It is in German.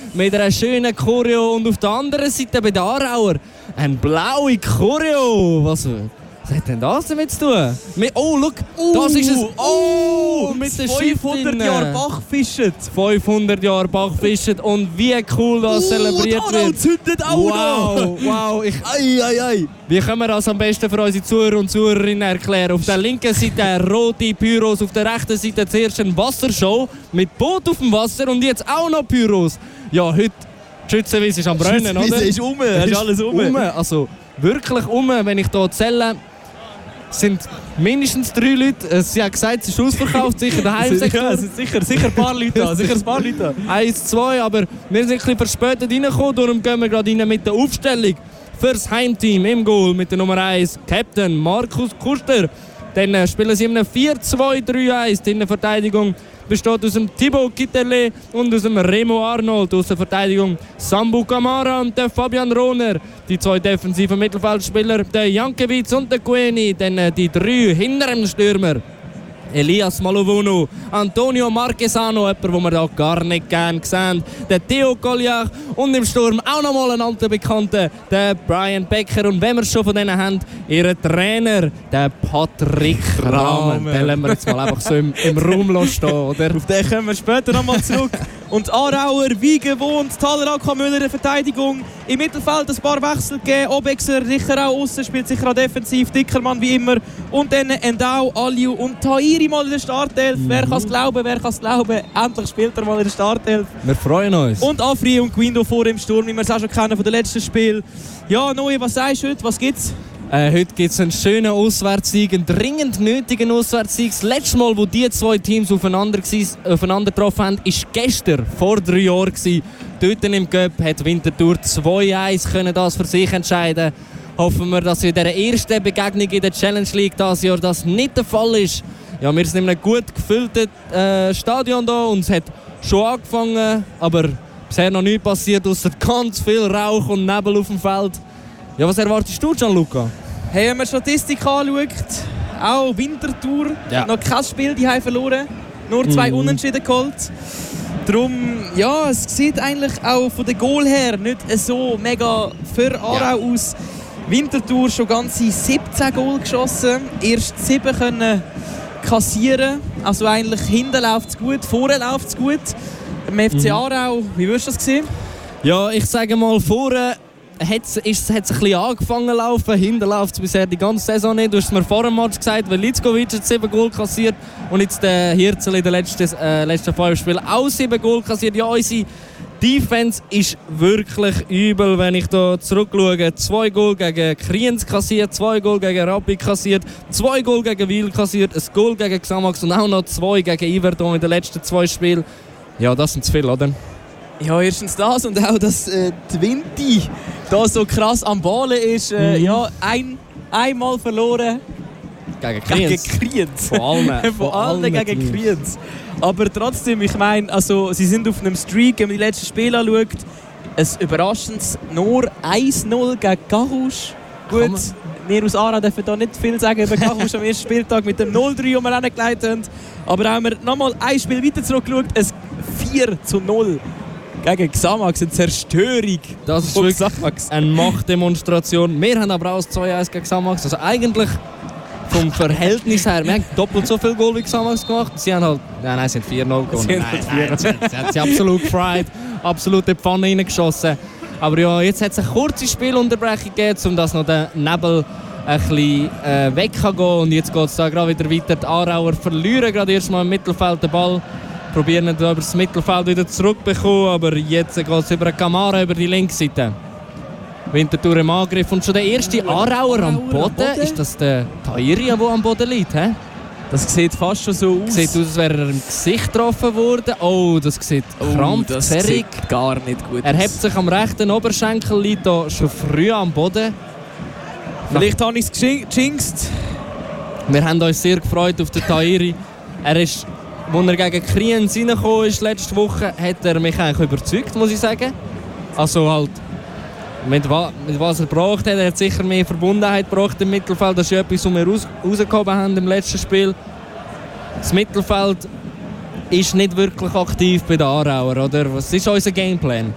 mit einer schönen Choreo. Und auf der anderen Seite bei den Aarauer eine blaue Choreo. Was hat denn das damit zu tun? Oh, look, das ist es. Oh, mit den 500 Jahre Bachfischen. 500 Jahre Bachfischen. Und wie cool das zelebriert wird. Zündet auch wow. Ei. Wie können wir das am besten für unsere Zuhörer und Zuhörerinnen erklären? Auf der linken Seite rote Pyros, auf der rechten Seite zuerst eine Wassershow mit Boot auf dem Wasser und jetzt auch noch Pyros. Ja, heute die Schützenwiese ist am Brennen, oder? Die ist um, ist alles um. Also wirklich wenn ich hier zähle. Es sind mindestens 3 Leute. Sie haben gesagt, es ist ausverkauft, sicher daheim. Es sind sicher ein paar Leute da. 1, 2, aber wir sind ein bisschen verspätet reingekommen, darum gehen wir gerade rein mit der Aufstellung fürs Heimteam im Goal mit der Nummer 1, Captain Markus Kuster. Dann spielen sie in einem 4-2-3-1. Die Innenverteidigung besteht aus dem Thibaut Kitterle und aus dem Remo Arnold. Aus der Verteidigung Sambu Kamara und der Fabian Rohner. Die 2 defensiven Mittelfeldspieler, der Jankiewicz und der Gueni. Dann die 3 hinter dem Stürmer. Elias Malovunu, Antonio Marquesano, jemand, den wir hier gar nicht gerne sehen. Der Theo Kolliach und im Sturm auch nochmal ein alter Bekannter, der Brian Becker. Und wenn wir es schon von denen haben, ihren Trainer, der Patrick Kramer. Den lassen wir jetzt mal einfach so im Raum stehen, oder? Auf den kommen wir später nochmal zurück. Und die Aarauer, wie gewohnt, Thaler AK Müller in der Verteidigung. Im Mittelfeld ein paar Wechsel gegeben. Obexer sicher auch außen, spielt sicher auch defensiv. Dickermann wie immer. Und dann Endau, Aliu und Tahiri mal in der Startelf. Wer kann es glauben? Endlich spielt er mal in der Startelf. Wir freuen uns. Und Afri und Guindo vor im Sturm, wie wir es auch schon kennen von den letzten Spielen. Ja, Noe, was sagst du heute? Was gibt's? Heute gibt es einen schönen Auswärtssieg, einen dringend nötigen Auswärtssieg. Das letzte Mal, wo die 2 Teams aufeinander getroffen haben, war gestern, vor 3 Jahren. Dort im Cup hat Winterthur 2-1 können das für sich entscheiden. Hoffen wir, dass in dieser ersten Begegnung in der Challenge League dieses Jahr das nicht der Fall ist. Ja, wir sind in einem gut gefüllten Stadion hier und es hat schon angefangen, aber bisher noch nichts passiert, außer ganz viel Rauch und Nebel auf dem Feld. Ja, was erwartest du, Gianluca? Hey, wenn man die Statistik anschaut, auch Winterthur, noch kein Spiel, die haben verloren, nur 2 Unentschieden geholt. Darum, ja, es sieht eigentlich auch von den Goal her nicht so mega für Aarau aus. Winterthur schon ganze 17 Goal geschossen, erst 7 können kassieren. Also eigentlich hinten läuft es gut, vorne läuft es gut. Im FC Aarau, wie würdest du das sehen? Ja, ich sage mal, vorne hat es ein bisschen angefangen zu laufen. Hinten läuft es bisher die ganze Saison nicht. Du hast es mir vor dem Match gesagt, weil Litzkovic hat 7 Goal kassiert und jetzt der Hirzel in den letzten 5 Spielen auch 7 Goal kassiert. Ja, unsere Defense ist wirklich übel, wenn ich hier zurückschaue. 2 Goal gegen Kriens kassiert, 2 Goal gegen Rapid kassiert, 2 Goal gegen Wil kassiert, ein Goal gegen Xamax und auch noch 2 gegen Yverdon in den letzten 2 Spielen. Ja, das sind zu viel, oder? Ja, erstens das und auch, dass die Vinti da so krass am Ballen ist. Ja, einmal verloren. Gegen Kriens. Von allen gegen Kriens. Aber trotzdem, ich meine, also, sie sind auf einem Streak, wenn man die letzten Spiele anschaut. Ein überraschendes nur 1-0 gegen Karusch. Gut, wir aus Aarau dürfen da nicht viel sagen über Karusch am ersten Spieltag mit dem 0-3, den wir hingelegt haben. Aber haben wir nochmal ein Spiel weiter zurückgeschaut, ein 4-0 gegen Xamax, eine Zerstörung. Das ist wirklich eine Machtdemonstration. Wir haben aber auch 2-1 gegen Xamax. Also eigentlich vom Verhältnis her, wir haben doppelt so viel Goal wie Xamax gemacht. Sie haben halt, nein, sind 4-0 gewonnen. Sie haben sie absolut gefreut, absolut in die Pfanne reingeschossen. Aber ja, jetzt hat es eine kurze Spielunterbrechung gegeben, um dass noch der Nebel ein bisschen weggehen. Und jetzt geht es da gerade wieder weiter. Die Aarauer verlieren gerade erstmal im Mittelfeld den Ball. Probieren ihn über das Mittelfeld wieder zurückzubekommen, aber jetzt geht es über Kamara über die linke Seite. Winterthur im Angriff und schon der erste Aarauer am Boden. Ist das der Tahiri, der am Boden liegt? He? Das sieht fast schon so aus. Sieht aus, als wäre er im Gesicht getroffen worden. Oh, das sieht krampf, das sieht gar nicht gut aus. Er hebt sich am rechten Oberschenkel, liegt da schon früh am Boden. Vielleicht habe ich es gejinxt. Wir haben uns sehr gefreut auf den Tahiri. Er ist, als er gegen Kriens reingekommen ist letzte Woche, hat er mich eigentlich überzeugt, muss ich sagen. Also halt, mit was er gebracht hat. Er hat sicher mehr Verbundenheit gebracht im Mittelfeld. Das ist etwas, was wir rausgehoben haben im letzten Spiel. Das Mittelfeld ist nicht wirklich aktiv bei den Aarauer, oder? Was ist unser Gameplan?